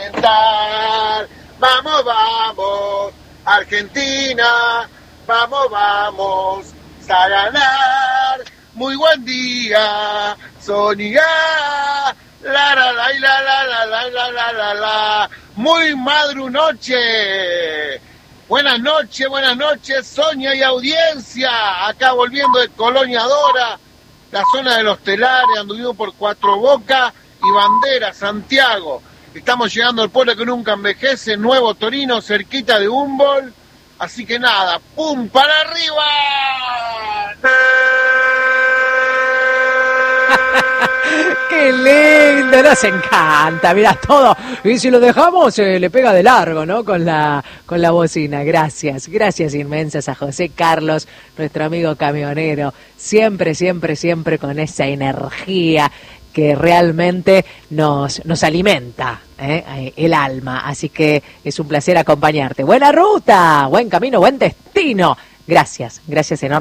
calentar. Vamos, vamos, Argentina, vamos a ganar. Muy buen día, Sonia. La la la la la la la la la la la. Muy madrunoche. Buenas noches, Sonia y audiencia. Acá volviendo de Colonia Dora, la zona de los Telares, anduvimos por Cuatro Bocas y Bandera, Santiago. Estamos llegando al pueblo que nunca envejece, Nuevo Torino, cerquita de Humboldt. Así que nada, ¡pum! ¡Para arriba! ¡Qué lindo! Nos encanta, mirá todo. Y si lo dejamos, le pega de largo, ¿no? Con la bocina. Gracias inmensas a José Carlos, nuestro amigo camionero. Siempre con esa energía que realmente nos alimenta el alma. Así que es un placer acompañarte. Buena ruta, buen camino, buen destino. Gracias enorme.